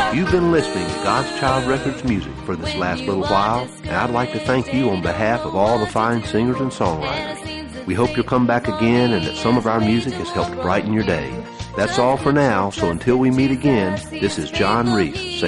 You've been listening to God's Child Records music for this last little while, and I'd like to thank you on behalf of all the fine singers and songwriters. We hope you'll come back again and that some of our music has helped brighten your day. That's all for now, so until we meet again, this is John Reese saying